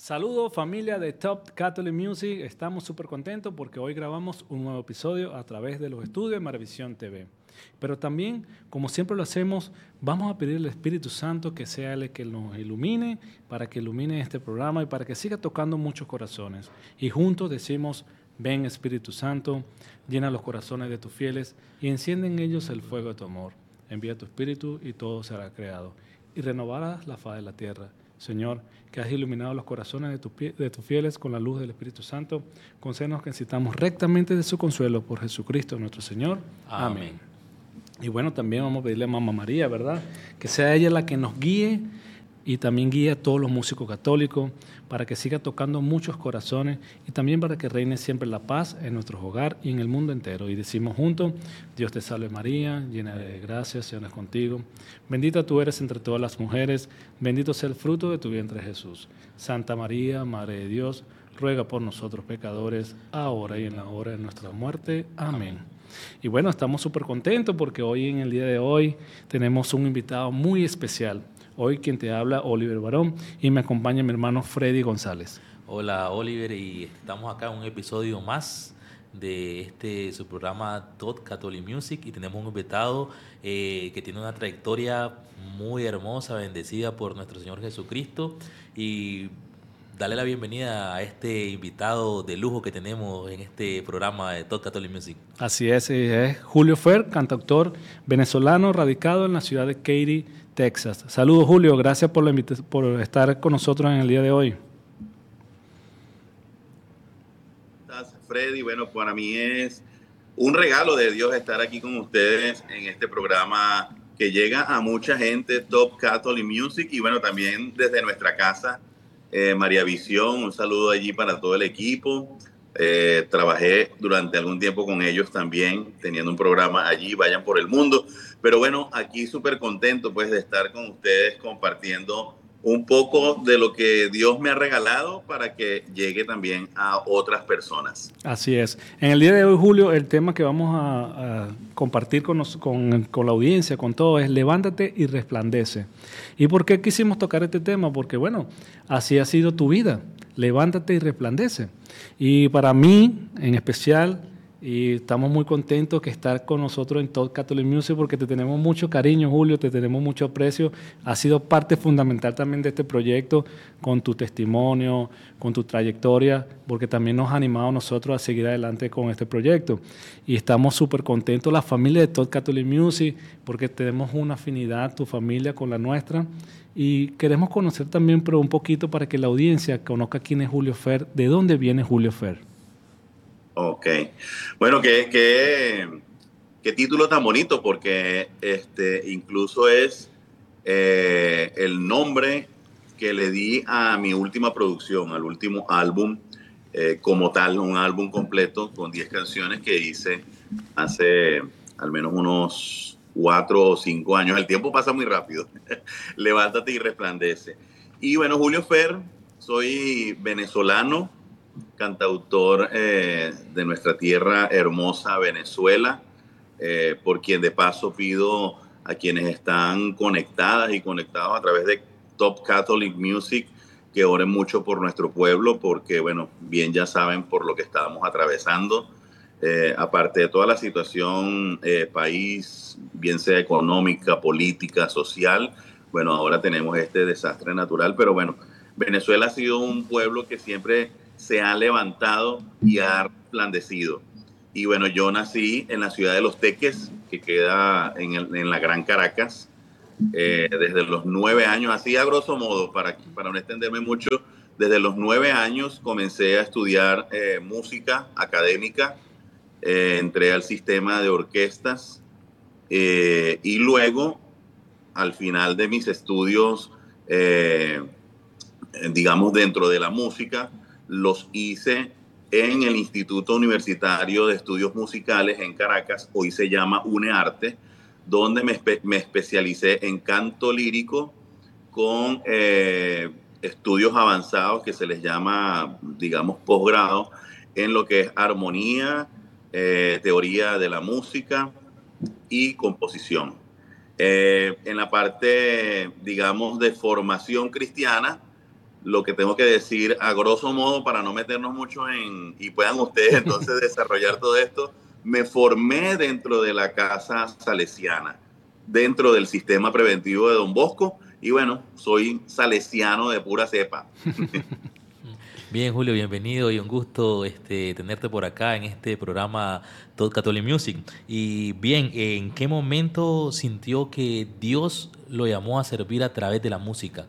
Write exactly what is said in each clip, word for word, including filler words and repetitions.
Saludos familia de Top Catholic Music, estamos súper contentos porque hoy grabamos un nuevo episodio a través de los estudios de Maravisión T V. Pero también, como siempre lo hacemos, vamos a pedir al Espíritu Santo que sea el que nos ilumine, para que ilumine este programa y para que siga tocando muchos corazones. Y juntos decimos, ven Espíritu Santo, llena los corazones de tus fieles y enciende en ellos el fuego de tu amor. Envía tu Espíritu y todo será creado y renovarás la faz de la tierra. Señor, que has iluminado los corazones de, tu, de tus fieles con la luz del Espíritu Santo, concédenos que necesitamos rectamente de su consuelo por Jesucristo nuestro Señor. Amén. Amén. Y bueno, también vamos a pedirle a Mamá María, ¿verdad? Que sea ella la que nos guíe y también guíe a todos los músicos católicos para que siga tocando muchos corazones y también para que reine siempre la paz en nuestro hogar y en el mundo entero. Y decimos juntos, Dios te salve María, llena de gracia, Señor es contigo. Bendita tú eres entre todas las mujeres, bendito sea el fruto de tu vientre Jesús. Santa María, Madre de Dios, ruega por nosotros pecadores, ahora y en la hora de nuestra muerte. Amén. Y bueno, estamos súper contentos porque hoy, en el día de hoy, tenemos un invitado muy especial. Hoy quien te habla, Oliver Barón, y me acompaña mi hermano Freddy González. Hola Oliver, y estamos acá en un episodio más de este su programa Top Catholic Music y tenemos un invitado eh, que tiene una trayectoria muy hermosa, bendecida por nuestro Señor Jesucristo, y darle la bienvenida a este invitado de lujo que tenemos en este programa de Top Catholic Music. Así es, es Julio Fer, cantautor venezolano radicado en la ciudad de Katy, Texas. Saludos Julio, gracias por, la invita- por estar con nosotros en el día de hoy. Freddy, bueno, para mí es un regalo de Dios estar aquí con ustedes en este programa que llega a mucha gente, Top Catholic Music, y bueno, también desde nuestra casa, eh, María Visión, un saludo allí para todo el equipo. Eh, trabajé durante algún tiempo con ellos también, teniendo un programa allí, Vayan por el Mundo. Pero bueno, aquí súper contento pues de estar con ustedes compartiendo un poco de lo que Dios me ha regalado para que llegue también a otras personas. Así es. En el día de hoy, Julio, el tema que vamos a, a compartir con, nos, con, con la audiencia, con todo, es levántate y resplandece. ¿Y por qué quisimos tocar este tema? Porque, bueno, así ha sido tu vida. Levántate y resplandece. Y para mí, en especial, y estamos muy contentos que estar con nosotros en Top Catholic Music porque te tenemos mucho cariño, Julio, te tenemos mucho aprecio. Has sido parte fundamental también de este proyecto con tu testimonio, con tu trayectoria, porque también nos has animado a nosotros a seguir adelante con este proyecto. Y estamos súper contentos, la familia de Top Catholic Music, porque tenemos una afinidad, tu familia con la nuestra. Y queremos conocer también, pero un poquito para que la audiencia conozca quién es Julio Fer, de dónde viene Julio Fer. Ok, bueno, qué, qué, qué título tan bonito, porque este incluso es eh, el nombre que le di a mi última producción, al último álbum, eh, como tal, un álbum completo con diez canciones que hice hace al menos unos cuatro o cinco años. El tiempo pasa muy rápido. Levántate y resplandece. Y bueno, Julio Fer, soy venezolano, cantautor eh, de nuestra tierra hermosa Venezuela, eh, por quien de paso pido a quienes están conectadas y conectados a través de Top Catholic Music que oren mucho por nuestro pueblo, porque bueno, bien ya saben por lo que estábamos atravesando, eh, aparte de toda la situación eh, país, bien sea económica, política, social. Bueno, ahora tenemos este desastre natural, pero bueno, Venezuela ha sido un pueblo que siempre se ha levantado y ha resplandecido. Y bueno, yo nací en la ciudad de Los Teques, que queda en, el, en la Gran Caracas, eh, desde los nueve años, así a grosso modo, para, para no extenderme mucho, desde los nueve años comencé a estudiar eh, música académica, eh, entré al sistema de orquestas eh, y luego, al final de mis estudios, eh, digamos, dentro de la música, los hice en el Instituto Universitario de Estudios Musicales en Caracas, hoy se llama UNEARTE, donde me, espe me especialicé en canto lírico con eh, estudios avanzados que se les llama, digamos, posgrado, en lo que es armonía, eh, teoría de la música y composición. Eh, en la parte, digamos, de formación cristiana, lo que tengo que decir a grosso modo para no meternos mucho en, y puedan ustedes entonces desarrollar todo esto. Me formé dentro de la Casa Salesiana, dentro del sistema preventivo de Don Bosco, y bueno, soy salesiano de pura cepa. Bien, Julio, bienvenido y un gusto este, tenerte por acá en este programa Todo Catholic Music. Y bien, ¿en qué momento sintió que Dios lo llamó a servir a través de la música?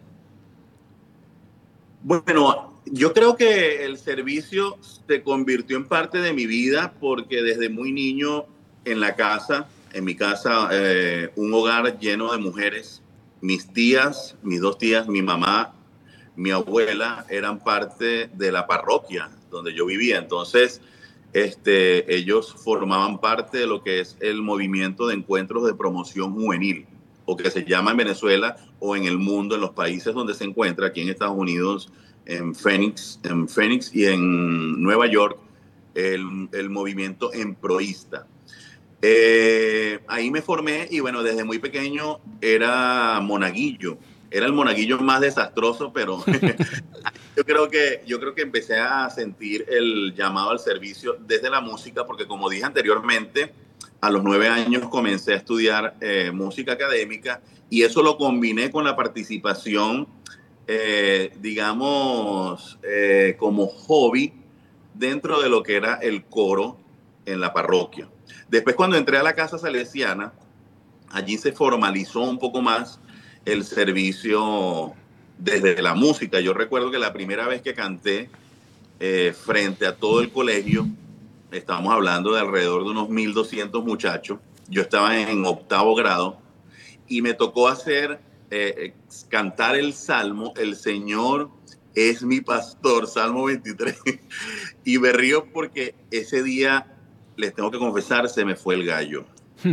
Bueno, yo creo que el servicio se convirtió en parte de mi vida porque desde muy niño en la casa, en mi casa, eh, un hogar lleno de mujeres, mis tías, mis dos tías, mi mamá, mi abuela, eran parte de la parroquia donde yo vivía. Entonces, este, ellos formaban parte de lo que es el movimiento de encuentros de promoción juvenil, o que se llama en Venezuela o en el mundo, en los países donde se encuentra, aquí en Estados Unidos, en Phoenix, en Phoenix y en Nueva York, el, el movimiento emproísta. Eh, ahí me formé y bueno, desde muy pequeño era monaguillo. Era el monaguillo más desastroso, pero yo creo que yo creo que empecé a sentir el llamado al servicio desde la música, porque como dije anteriormente, a los nueve años comencé a estudiar eh, música académica y eso lo combiné con la participación, eh, digamos, eh, como hobby dentro de lo que era el coro en la parroquia. Después, cuando entré a la Casa Salesiana, allí se formalizó un poco más el servicio desde la música. Yo recuerdo que la primera vez que canté eh, frente a todo el colegio, estábamos hablando de alrededor de unos mil doscientos muchachos, yo estaba en octavo grado y me tocó hacer, eh, cantar el salmo, El Señor es mi pastor, Salmo veintitrés. Y me río porque ese día, les tengo que confesar, se me fue el gallo.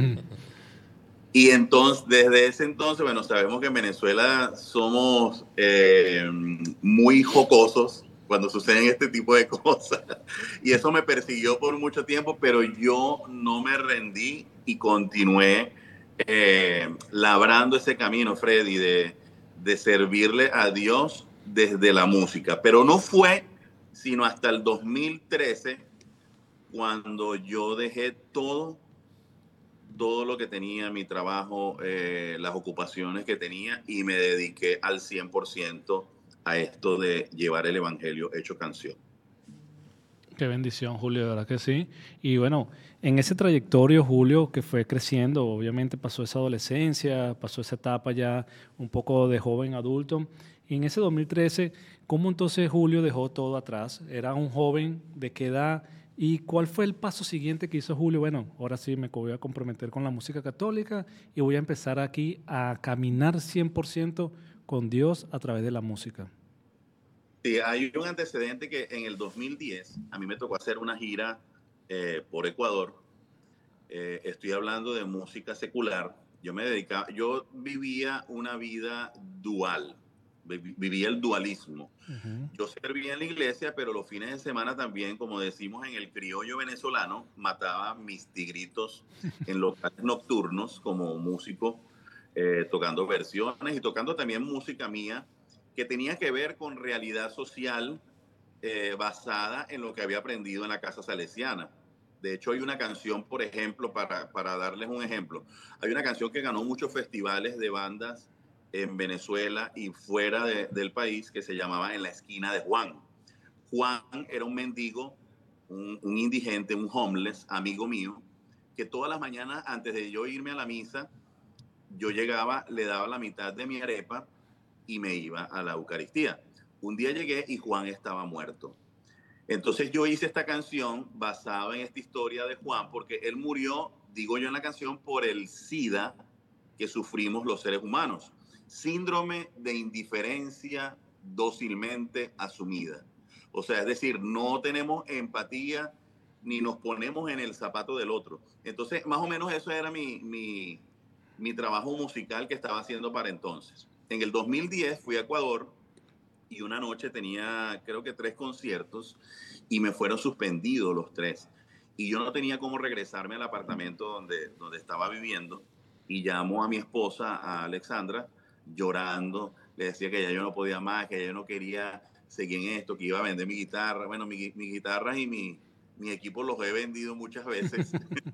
Y entonces, desde ese entonces, bueno, sabemos que en Venezuela somos eh, muy jocosos cuando suceden este tipo de cosas. Y eso me persiguió por mucho tiempo, pero yo no me rendí y continué eh, labrando ese camino, Freddy, de, de servirle a Dios desde la música. Pero no fue sino hasta el dos mil trece cuando yo dejé todo todo lo que tenía, mi trabajo, eh, las ocupaciones que tenía y me dediqué al cien por ciento a esto de llevar el Evangelio hecho canción. Qué bendición, Julio, de verdad que sí. Y bueno, en ese trayectorio, Julio, que fue creciendo, obviamente pasó esa adolescencia, pasó esa etapa ya un poco de joven adulto. Y en ese dos mil trece, ¿cómo entonces Julio dejó todo atrás? ¿Era un joven de qué edad? ¿Y cuál fue el paso siguiente que hizo Julio? Bueno, ahora sí me voy a comprometer con la música católica y voy a empezar aquí a caminar cien por ciento con Dios a través de la música. Sí, hay un antecedente que en el dos mil diez a mí me tocó hacer una gira eh, por Ecuador. Eh, estoy hablando de música secular. Yo me dedicaba, yo vivía una vida dual, vivía el dualismo. Uh-huh. Yo servía en la iglesia, pero los fines de semana también, como decimos en el criollo venezolano, mataba mis tigritos en locales nocturnos como músico, eh, tocando versiones y tocando también música mía que tenía que ver con realidad social eh, basada en lo que había aprendido en la Casa Salesiana. De hecho, hay una canción, por ejemplo, para, para darles un ejemplo, hay una canción que ganó muchos festivales de bandas en Venezuela y fuera de, del país que se llamaba En la esquina de Juan. Juan era un mendigo, un, un indigente, un homeless, amigo mío, que todas las mañanas antes de yo irme a la misa, yo llegaba, le daba la mitad de mi arepa y me iba a la Eucaristía. Un día llegué y Juan estaba muerto. Entonces yo hice esta canción basada en esta historia de Juan, porque él murió, digo yo en la canción, por el SIDA que sufrimos los seres humanos. Síndrome de indiferencia dócilmente asumida. O sea, es decir, no tenemos empatía ni nos ponemos en el zapato del otro. Entonces, más o menos eso era mi, mi, mi trabajo musical que estaba haciendo para entonces. En el dos mil diez fui a Ecuador y una noche tenía, creo que tres conciertos y me fueron suspendidos los tres. Y yo no tenía cómo regresarme al apartamento donde, donde estaba viviendo y llamo a mi esposa, a Alexandra, llorando, le decía que ya yo no podía más, que ya yo no quería seguir en esto, que iba a vender mi guitarra. Bueno, mi, mi guitarra y mi, mi equipo los he vendido muchas veces.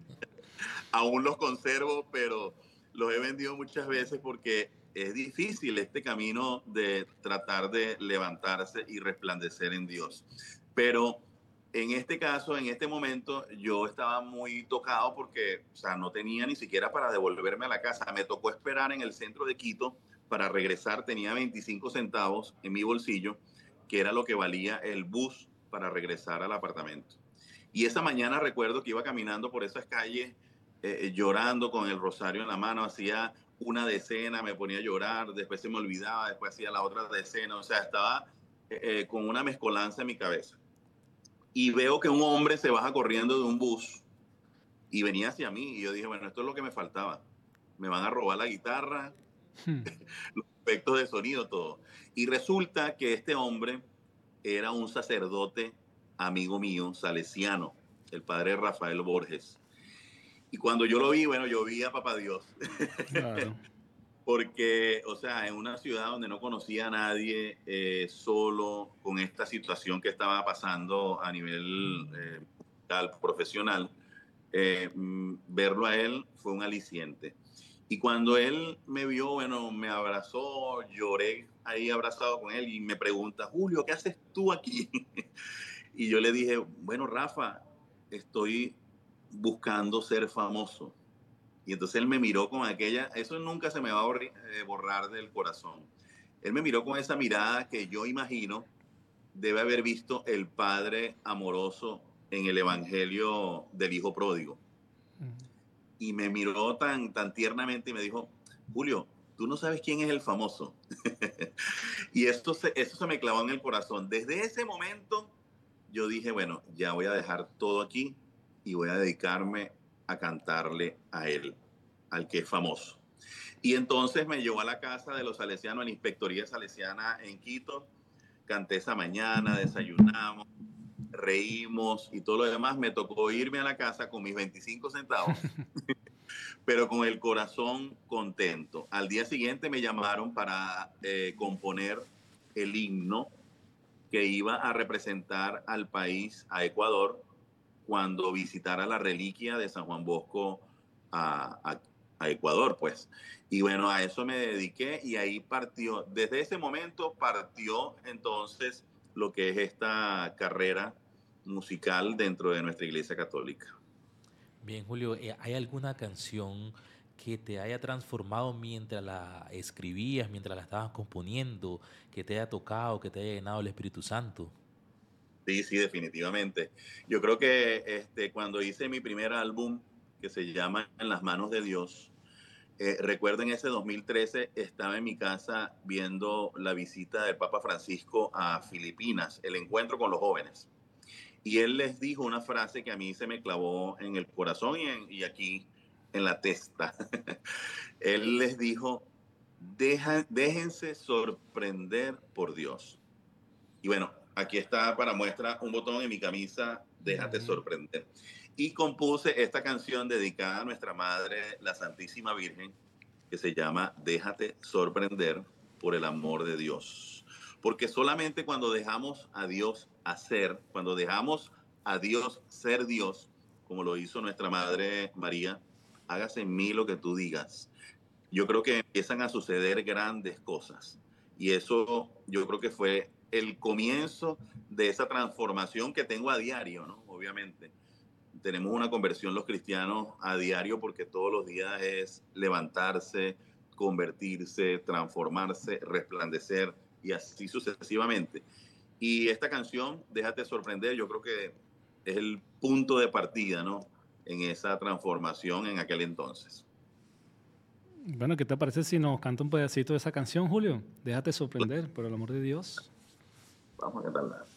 Aún los conservo, pero los he vendido muchas veces porque es difícil este camino de tratar de levantarse y resplandecer en Dios. Pero en este caso, en este momento, yo estaba muy tocado porque, o sea, no tenía ni siquiera para devolverme a la casa. Me tocó esperar en el centro de Quito para regresar. Tenía veinticinco centavos en mi bolsillo, que era lo que valía el bus para regresar al apartamento. Y esa mañana recuerdo que iba caminando por esas calles eh, llorando con el rosario en la mano, hacía una decena, me ponía a llorar, después se me olvidaba, después hacía la otra decena, o sea, estaba eh, eh, con una mezcolanza en mi cabeza. Y veo que un hombre se baja corriendo de un bus y venía hacia mí y yo dije, bueno, esto es lo que me faltaba. Me van a robar la guitarra, Hmm. los efectos de sonido, todo. Y resulta que este hombre era un sacerdote amigo mío, salesiano, el padre Rafael Borges. Y cuando yo lo vi, bueno, yo vi a Papá Dios. Claro. Porque, o sea, en una ciudad donde no conocía a nadie, eh, solo con esta situación que estaba pasando a nivel eh, profesional, eh, mm, verlo a él fue un aliciente. Y cuando él me vio, bueno, me abrazó, lloré ahí abrazado con él y me pregunta, Julio, ¿qué haces tú aquí? Y yo le dije, bueno, Rafa, estoy buscando ser famoso. Y entonces él me miró con aquella, eso nunca se me va a borri- eh, borrar del corazón. Él me miró con esa mirada que yo imagino debe haber visto el padre amoroso en el evangelio del hijo pródigo. Y me miró tan, tan tiernamente y me dijo, Julio, tú no sabes quién es el famoso. Y esto se, eso se me clavó en el corazón. Desde ese momento yo dije, bueno, ya voy a dejar todo aquí y voy a dedicarme a cantarle a él, al que es famoso. Y entonces me llevó a la casa de los salesianos, a la Inspectoría Salesiana en Quito. Canté esa mañana, desayunamos, reímos y todo lo demás. Me tocó irme a la casa con mis veinticinco centavos, pero con el corazón contento. Al día siguiente me llamaron para eh, componer el himno que iba a representar al país, a Ecuador, cuando visitara la reliquia de San Juan Bosco a, a, a Ecuador, pues. Y bueno, a eso me dediqué y ahí partió, desde ese momento partió entonces lo que es esta carrera musical dentro de nuestra Iglesia Católica. Bien, Julio, eh, ¿hay alguna canción que te haya transformado mientras la escribías, mientras la estabas componiendo, que te haya tocado, que te haya llenado el Espíritu Santo? Sí, sí, definitivamente. Yo creo que este, cuando hice mi primer álbum, que se llama En las manos de Dios, eh, recuerdo en ese dos mil trece estaba en mi casa viendo la visita del Papa Francisco a Filipinas, el encuentro con los jóvenes. Y él les dijo una frase que a mí se me clavó en el corazón y, en, y aquí en la testa. Él les dijo, Deja, déjense sorprender por Dios. Y bueno, aquí está para muestra un botón en mi camisa, Déjate Ujú. sorprender. Y compuse esta canción dedicada a nuestra Madre, la Santísima Virgen, que se llama Déjate sorprender por el amor de Dios. Porque solamente cuando dejamos a Dios hacer, cuando dejamos a Dios ser Dios, como lo hizo nuestra Madre María, hágase en mí lo que tú digas. Yo creo que empiezan a suceder grandes cosas. Y eso yo creo que fue el comienzo de esa transformación que tengo a diario, ¿no? Obviamente. Tenemos una conversión los cristianos a diario porque todos los días es levantarse, convertirse, transformarse, resplandecer y así sucesivamente. Y esta canción, Déjate sorprender, yo creo que es el punto de partida, ¿no? En esa transformación en aquel entonces. Bueno, ¿qué te parece si nos canta un pedacito de esa canción, Julio? Déjate sorprender, por el amor de Dios. Vamos a cantarla.